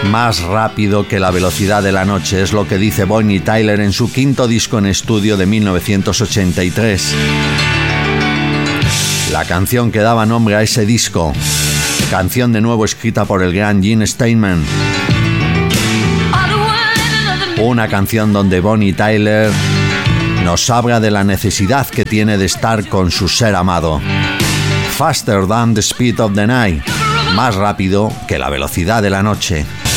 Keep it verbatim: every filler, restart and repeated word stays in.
Más rápido que la velocidad de la noche, es lo que dice Bonnie Tyler en su quinto disco en estudio de mil novecientos ochenta y tres. La canción que daba nombre a ese disco, canción de nuevo escrita por el gran Gene Steinman. Una canción donde Bonnie Tyler nos habla de la necesidad que tiene de estar con su ser amado. Faster than the speed of the night, más rápido que la velocidad de la noche.